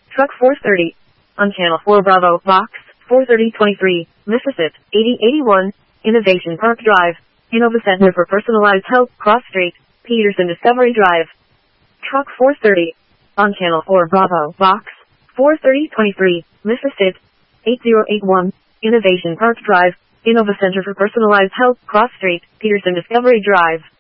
Truck 430. On Channel 4 Bravo, Box 43023, Mississippi, 8081, Innovation Park Drive, Innova Center for Personalized Health, Cross Street, Peterson Discovery Drive. Truck 430. On Channel 4 Bravo, Box 43023, Mississippi, 8081, Innovation Park Drive, Innova Center for Personalized Health, Cross Street, Peterson Discovery Drive.